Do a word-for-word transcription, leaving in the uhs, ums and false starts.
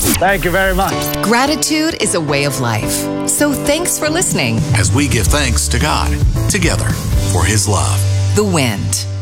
Thank you very much. Gratitude is a way of life. So thanks for listening. As we give thanks to God together for His love. The Wind.